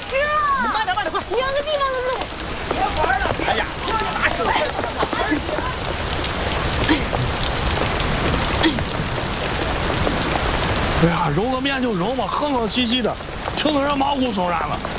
吃了！ 你慢点，快！ 你让个地方走。 别玩了！哎呀，拿手！ 哎呀，揉个面就揉吧，和和气气的，听着人毛骨悚然了。